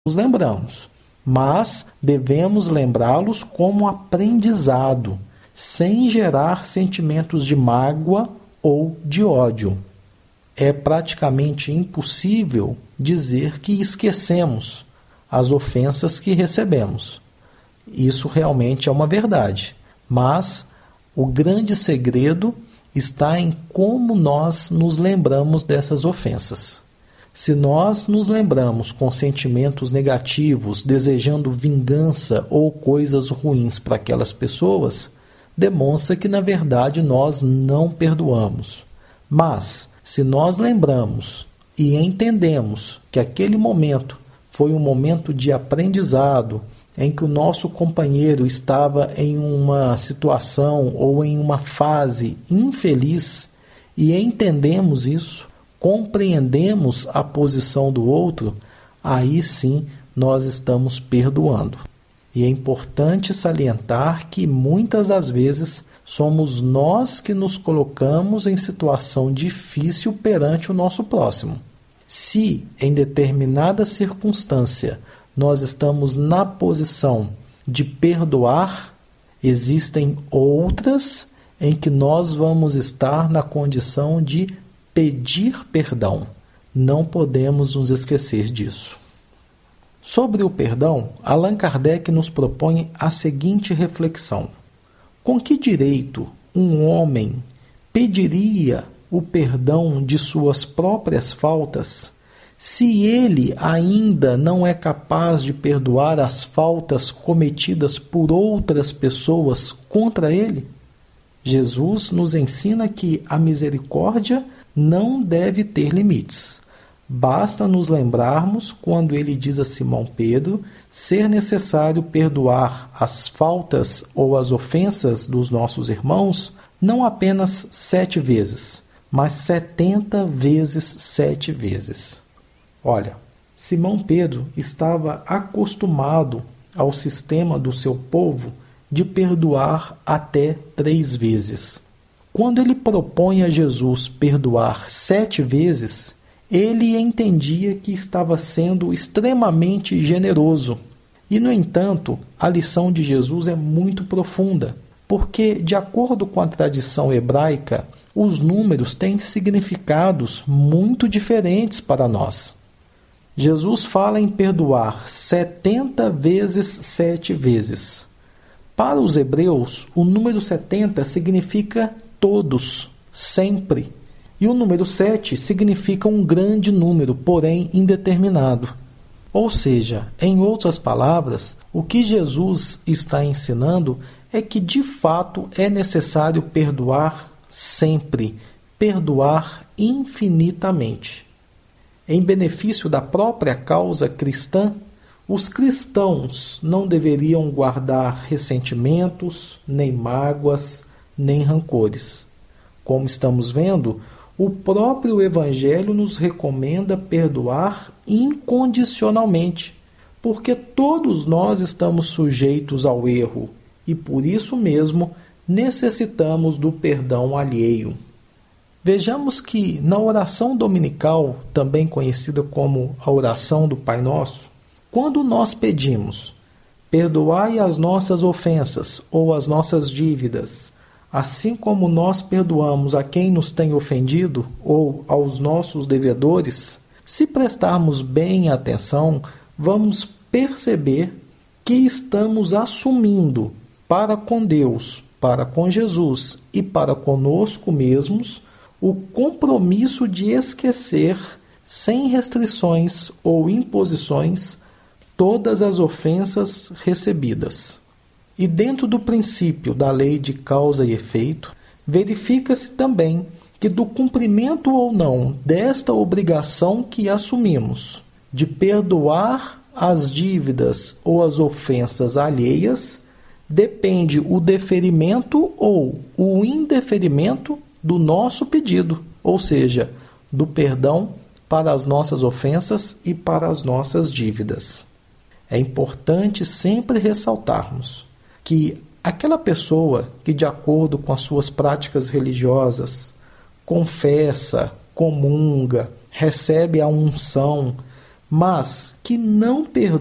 nos lembramos, mas devemos lembrá-los como aprendizado, sem gerar sentimentos de mágoa ou de ódio. É praticamente impossível dizer que esquecemos as ofensas que recebemos. Isso realmente é uma verdade, mas o grande segredo está em como nós nos lembramos dessas ofensas. Se nós nos lembramos com sentimentos negativos, desejando vingança ou coisas ruins para aquelas pessoas, demonstra que, na verdade, nós não perdoamos. Mas, se nós lembramos e entendemos que aquele momento foi um momento de aprendizado, em que o nosso companheiro estava em uma situação ou em uma fase infeliz, e entendemos isso, compreendemos a posição do outro, aí sim nós estamos perdoando. E é importante salientar que muitas das vezes somos nós que nos colocamos em situação difícil perante o nosso próximo. Se, em determinada circunstância, nós estamos na posição de perdoar, existem outras em que nós vamos estar na condição de pedir perdão. Não podemos nos esquecer disso. Sobre o perdão, Allan Kardec nos propõe a seguinte reflexão: com que direito um homem pediria o perdão de suas próprias faltas, se ele ainda não é capaz de perdoar as faltas cometidas por outras pessoas contra ele? Jesus nos ensina que a misericórdia não deve ter limites. Basta nos lembrarmos quando ele diz a Simão Pedro ser necessário perdoar as faltas ou as ofensas dos nossos irmãos não apenas 7 vezes, mas 70 vezes 7 vezes. Olha, Simão Pedro estava acostumado ao sistema do seu povo de perdoar até 3 vezes. Quando ele propõe a Jesus perdoar 7 vezes, ele entendia que estava sendo extremamente generoso. E, no entanto, a lição de Jesus é muito profunda, porque, de acordo com a tradição hebraica, os números têm significados muito diferentes para nós. Jesus fala em perdoar 70 vezes 7 vezes. Para os hebreus, o número 70 significa todos, sempre. E o número 7 significa um grande número, porém indeterminado. Ou seja, em outras palavras, o que Jesus está ensinando é que, de fato, é necessário perdoar sempre, perdoar infinitamente. Em benefício da própria causa cristã, os cristãos não deveriam guardar ressentimentos, nem mágoas, nem rancores. Como estamos vendo, o próprio Evangelho nos recomenda perdoar incondicionalmente, porque todos nós estamos sujeitos ao erro e, por isso mesmo, necessitamos do perdão alheio. Vejamos que na oração dominical, também conhecida como a oração do Pai Nosso, quando nós pedimos perdoai as nossas ofensas ou as nossas dívidas, assim como nós perdoamos a quem nos tem ofendido ou aos nossos devedores, se prestarmos bem atenção, vamos perceber que estamos assumindo para com Deus, para com Jesus e para conosco mesmos o compromisso de esquecer, sem restrições ou imposições, todas as ofensas recebidas. E dentro do princípio da lei de causa e efeito, verifica-se também que do cumprimento ou não desta obrigação que assumimos, de perdoar as dívidas ou as ofensas alheias, depende o deferimento ou o indeferimento do nosso pedido, ou seja, do perdão para as nossas ofensas e para as nossas dívidas. É importante sempre ressaltarmos que aquela pessoa que, de acordo com as suas práticas religiosas, confessa, comunga, recebe a unção, mas que não perdoa